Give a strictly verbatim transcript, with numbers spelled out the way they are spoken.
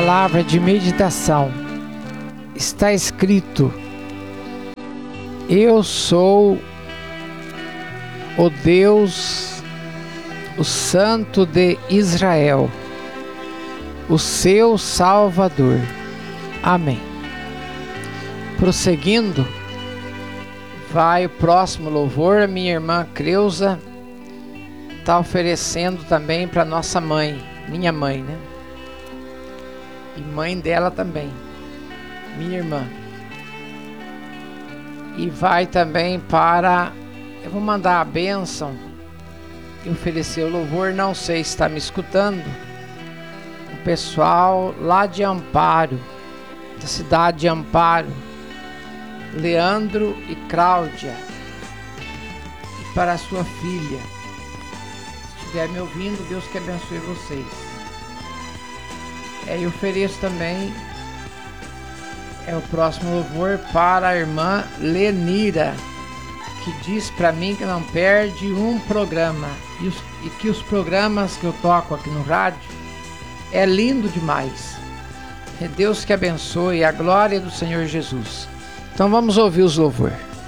palavra de meditação está escrito: eu sou o Deus, o Santo de Israel, o seu Salvador. Amém. Prosseguindo, vai o próximo louvor. A minha irmã Creuza está oferecendo também para nossa mãe, minha mãe, né? E mãe dela também, minha irmã. E vai também para, eu vou mandar a bênção e oferecer o louvor. Não sei se está me escutando, o pessoal lá de Amparo, da cidade de Amparo, Leandro e Cláudia, e para a sua filha. Se estiver me ouvindo, Deus que abençoe vocês. É, eu ofereço também é o próximo louvor para a irmã Lenira, que diz para mim que não perde um programa, e, os, e que os programas que eu toco aqui no rádio é lindo demais. É Deus que abençoe, a glória do Senhor Jesus. Então vamos ouvir os louvores.